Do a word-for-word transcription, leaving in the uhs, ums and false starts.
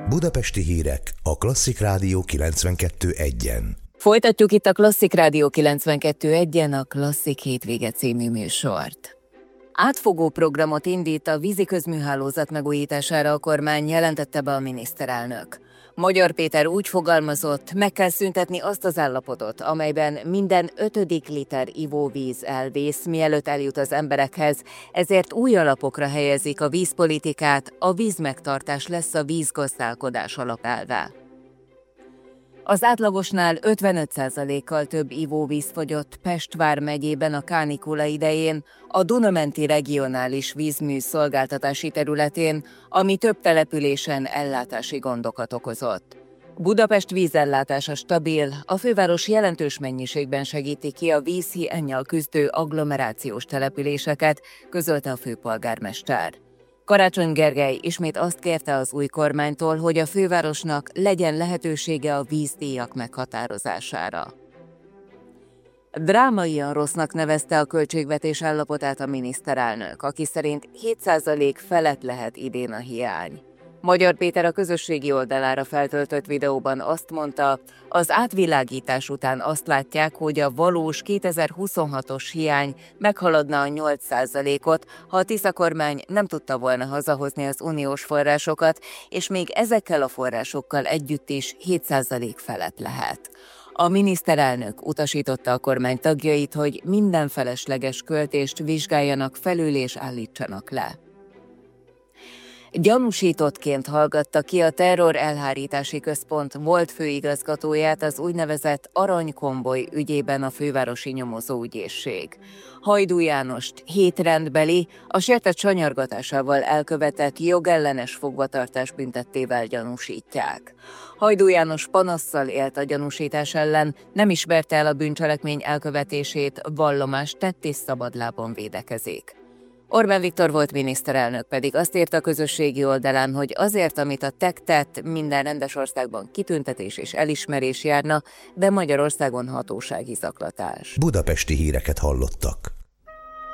Budapesti hírek a Klasszik Rádió kilencvenkettő egyen. Folytatjuk itt a Klasszik Rádió kilencvenkettő egyen a Klasszik hétvége című műsort. Átfogó programot indít a vízi közműhálózat megújítására a kormány, jelentette be a miniszterelnök. Magyar Péter úgy fogalmazott, meg kell szüntetni azt az állapotot, amelyben minden ötödik liter ivóvíz elvész, mielőtt eljut az emberekhez, ezért új alapokra helyezik a vízpolitikát, a vízmegtartás lesz a vízgazdálkodás alapelve. Az átlagosnál ötvenöt százalékkal több ivóvíz fogyott Pest vármegyében a kánikula idején, a Duna-menti regionális vízmű szolgáltatási területén, ami több településen ellátási gondokat okozott. Budapest vízellátása stabil, a főváros jelentős mennyiségben segíti ki a vízhiánnyal küzdő agglomerációs településeket, közölte a főpolgármester. Karácsony Gergely ismét azt kérte az új kormánytól, hogy a fővárosnak legyen lehetősége a vízdíjak meghatározására. Drámaian rossznak nevezte a költségvetés állapotát a miniszterelnök, aki szerint hét százalék felett lehet idén a hiány. Magyar Péter a közösségi oldalára feltöltött videóban azt mondta, az átvilágítás után azt látják, hogy a valós kétezer-huszonhatos hiány meghaladna a nyolc százalékot, ha a Tisza kormány nem tudta volna hazahozni az uniós forrásokat, és még ezekkel a forrásokkal együtt is hét százalék felett lehet. A miniszterelnök utasította a kormány tagjait, hogy minden felesleges költést vizsgáljanak felül és állítsanak le. Gyanúsítottként hallgatta ki a Terror Elhárítási Központ volt főigazgatóját az úgynevezett Aranykonvoj ügyében a fővárosi nyomozóügyészség. Hajdú Jánost hét rendbeli, a sértett sanyargatásával elkövetett jogellenes fogvatartás büntettével gyanúsítják. Hajdú János panasszal élt a gyanúsítás ellen, nem ismerte el a bűncselekmény elkövetését, vallomást tett és szabadlábon védekezik. Orbán Viktor volt miniszterelnök pedig azt írta a közösségi oldalán, hogy azért, amit a té e ká tett, minden rendes országban kitüntetés és elismerés járna, de Magyarországon hatósági zaklatás. Budapesti híreket hallottak.